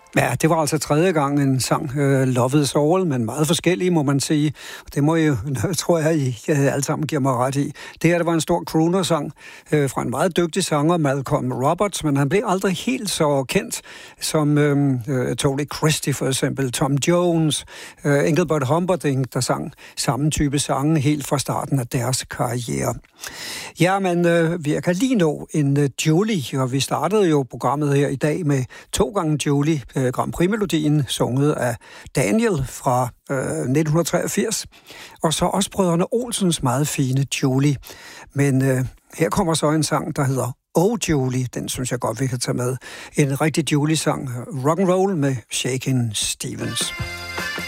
Ja, det var altså tredje gang en sang, Love is All, men meget forskellige, må man sige. Det må jo, tror jeg, I alle sammen giver mig ret i. Det her, det var en stor crooner-sang fra en meget dygtig sanger, Malcolm Roberts, men han blev aldrig helt så kendt som Tony Christie for eksempel, Tom Jones, Engelbert Humperdinck, der sang samme type sange helt fra starten af deres karriere. Ja, men vi kan lige nå en Julie, og vi startede jo programmet her i dag med 2 gange Julie, Grand Prix-melodien, sunget af Daniel fra 1983, og så også brødrene Olsens meget fine Julie. Men her kommer så en sang, der hedder Oh Julie, den synes jeg godt, vi kan tage med. En rigtig Julie-sang, rock'n'roll med Shakin' Stevens.